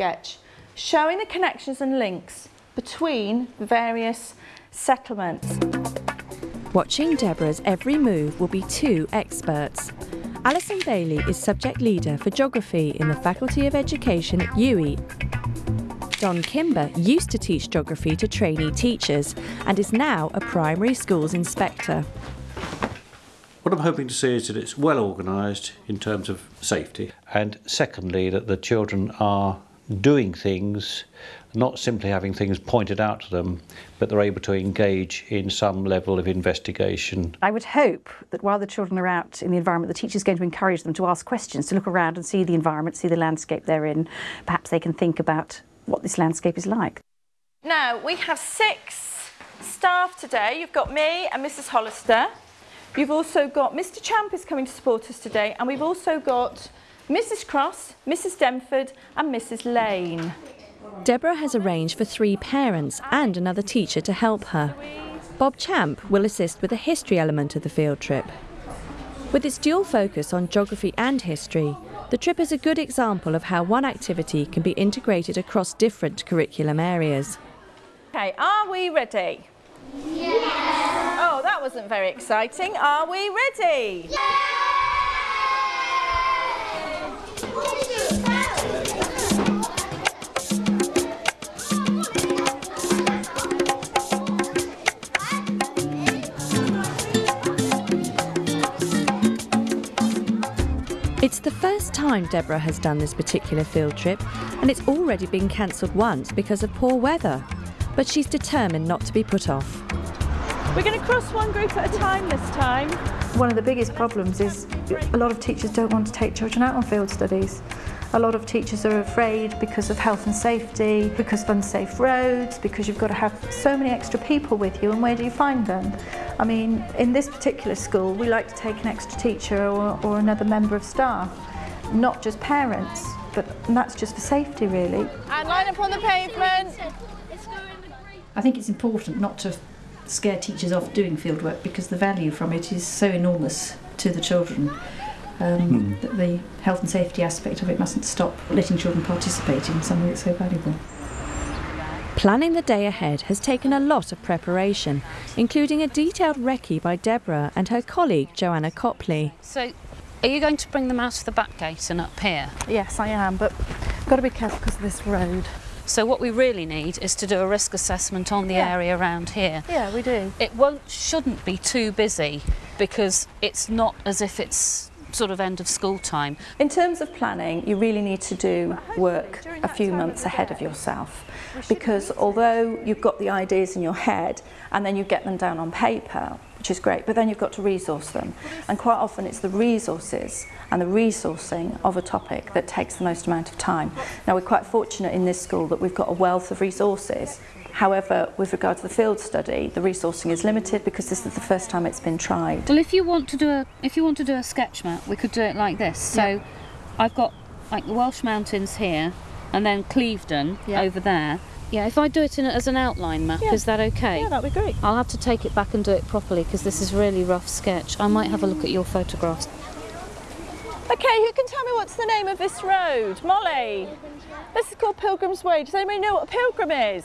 sketch showing the connections and links between various settlements. Watching Deborah's every move will be two experts. Alison Bailey is subject leader for geography in the Faculty of Education at UWE. Don Kimber used to teach geography to trainee teachers and is now a primary schools inspector. What I'm hoping to see is that it's well organised in terms of safety, and secondly that the children are doing things, not simply having things pointed out to them, but they're able to engage in some level of investigation. I would hope that while the children are out in the environment, the teacher's going to encourage them to ask questions, to look around and see the environment, see the landscape they're in. Perhaps they can think about what this landscape is like. Now, we have 6 staff today. You've got me and Mrs. Hollister. You've also got Mr. Champ is coming to support us today, and we've also got Mrs. Cross, Mrs. Denford and Mrs. Lane. Deborah has arranged for 3 parents and another teacher to help her. Bob Champ will assist with the history element of the field trip. With its dual focus on geography and history, the trip is a good example of how one activity can be integrated across different curriculum areas. Okay, are we ready? Yes! Oh, that wasn't very exciting. Are we ready? It's the first time Deborah has done this particular field trip, and it's already been cancelled once because of poor weather. But she's determined not to be put off. We're going to cross one group at a time this time. One of the biggest problems is a lot of teachers don't want to take children out on field studies. A lot of teachers are afraid because of health and safety, because of unsafe roads, because you've got to have so many extra people with you, and where do you find them? I mean, in this particular school, we like to take an extra teacher or another member of staff, not just parents, and that's just for safety, really. And line up on the pavement. I think it's important not to scare teachers off doing fieldwork because the value from it is so enormous to the children. That the health and safety aspect of it mustn't stop letting children participate in something that's so valuable. Planning the day ahead has taken a lot of preparation, including a detailed recce by Deborah and her colleague Joanna Copley. So, are you going to bring them out of the back gate and up here? Yes, I am, but I've got to be careful because of this road. So what we really need is to do a risk assessment on the area around here. Yeah, we do. It shouldn't be too busy because it's not as if it's sort of end of school time. In terms of planning, you really need to do work a few months ahead of yourself, because although you've got the ideas in your head and then you get them down on paper, which is great, but then you've got to resource them, and quite often it's the resources and the resourcing of a topic that takes the most amount of time. Now, we're quite fortunate in this school that we've got a wealth of resources. However, with regard to the field study, the resourcing is limited because this is the first time it's been tried. Well, if you want to do a sketch map, we could do it like this. So, I've got like the Welsh Mountains here, and then Clevedon over there. Yeah, if I do it as an outline map, is that okay? Yeah, that'd be great. I'll have to take it back and do it properly because this is a really rough sketch. I might have a look at your photographs. Okay, who can tell me what's the name of this road? Molly. This is called Pilgrim's Way. Does anybody know what a pilgrim is?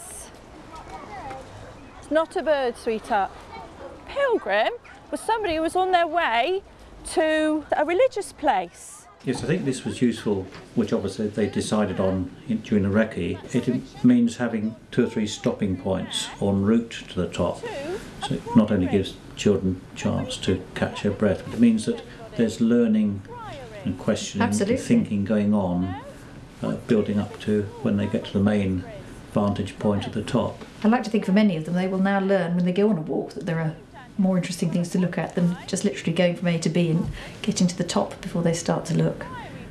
It's not a bird, sweetheart. Pilgrim was somebody who was on their way to a religious place. Yes, I think this was useful, which obviously they decided on during the recce. It means having 2 or 3 stopping points en route to the top. So it not only gives children a chance to catch their breath, but it means that there's learning and questioning and thinking going on, building up to when they get to the main vantage point at the top. I like to think for many of them they will now learn when they go on a walk that there are more interesting things to look at than just literally going from A to B and getting to the top before they start to look.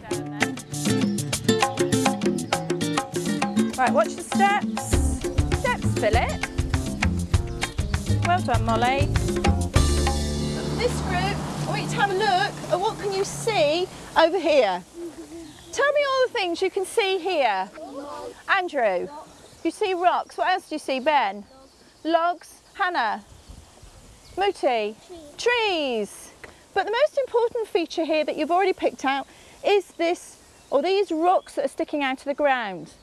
Right, watch the steps. Steps, Philip. Well done, Molly. This group, I want you to have a look at what can you see over here. Tell me all the things you can see here. Andrew, you see rocks. What else do you see, Ben? Logs. Hannah? Mooty? Trees. But the most important feature here that you've already picked out is this, or these rocks that are sticking out of the ground.